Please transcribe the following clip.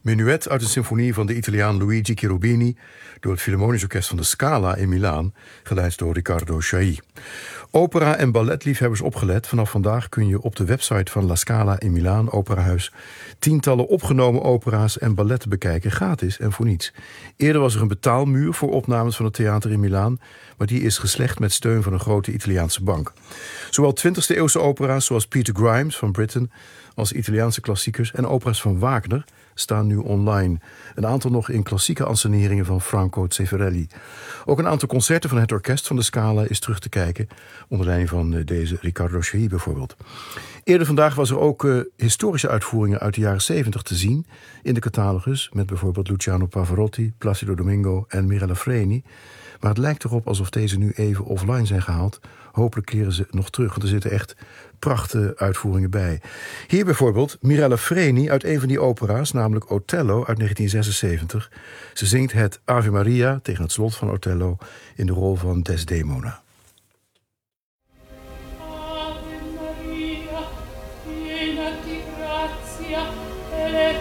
Menuet uit een symfonie van de Italiaan Luigi Cherubini door het Philharmonisch Orkest van de Scala in Milaan, geleid door Riccardo Chailly. Opera- en balletliefhebbers opgelet. Vanaf vandaag kun je op de website van La Scala in Milaan, operahuis, tientallen opgenomen opera's en balletten bekijken, gratis en voor niets. Eerder was er een betaalmuur voor opnames van het theater in Milaan, maar die is geslecht met steun van een grote Italiaanse bank. Zowel 20e eeuwse opera's zoals Peter Grimes van Britten als Italiaanse klassiekers en opera's van Wagner staan nu online. Een aantal nog in klassieke anseneringen van Franco Zeffirelli. Ook een aantal concerten van het orkest van de Scala is terug te kijken, onder leiding van deze Riccardo Chailly bijvoorbeeld. Eerder vandaag was er ook historische uitvoeringen uit de jaren 70 te zien in de catalogus, met bijvoorbeeld Luciano Pavarotti, Placido Domingo en Mirella Freni. Maar het lijkt erop alsof deze nu even offline zijn gehaald. Hopelijk keren ze nog terug, want er zitten echt prachtige uitvoeringen bij. Hier bijvoorbeeld Mirella Freni uit een van die opera's, namelijk Otello uit 1976. Ze zingt het Ave Maria tegen het slot van Otello in de rol van Desdemona. Ave Maria, piena di grazia,